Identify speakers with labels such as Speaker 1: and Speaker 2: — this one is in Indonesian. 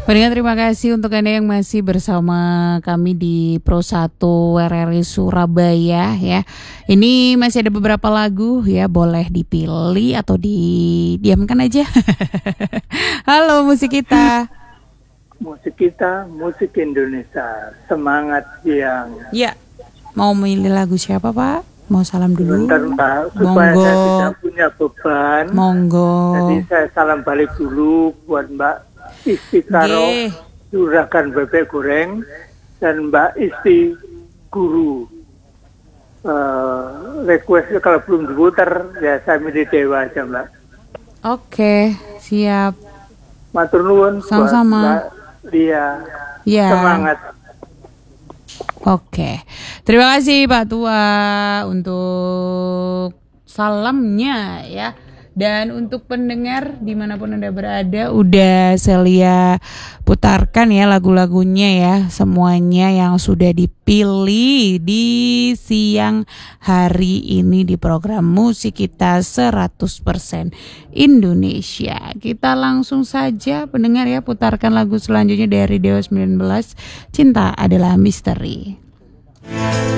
Speaker 1: Pendengar, terima kasih untuk Anda yang masih bersama kami di Pro 1 RRI Surabaya ya. Ini masih ada beberapa lagu ya, boleh dipilih atau didiamkan aja. Halo musik kita.
Speaker 2: Musik kita, musik Indonesia, semangat yang.
Speaker 1: Ya, mau milih lagu siapa Pak? Mau salam dulu?
Speaker 2: Bentar Mbak, supaya
Speaker 1: Monggo.
Speaker 2: saya tidak punya beban.
Speaker 1: Monggo.
Speaker 2: Jadi saya salam balik dulu buat Mbak Isti Karo, Juragan Bebek Goreng, dan Mbak Isti Guru. Request kalau belum diputar, ya saya milih Dewa aja Mbak.
Speaker 1: Oke, siap.
Speaker 2: Matur nuwun.
Speaker 1: Sama-sama.
Speaker 2: Mbak Lia.
Speaker 1: Ya.
Speaker 2: Semangat.
Speaker 1: Oke, terima kasih Pak Tua untuk salamnya ya. Dan untuk pendengar dimanapun Anda berada, udah Celia putarkan ya lagu-lagunya ya, semuanya yang sudah dipilih di siang hari ini di program Musik Kita 100% Indonesia. Kita langsung saja pendengar ya, putarkan lagu selanjutnya dari Dewa 19, Cinta Adalah Misteri.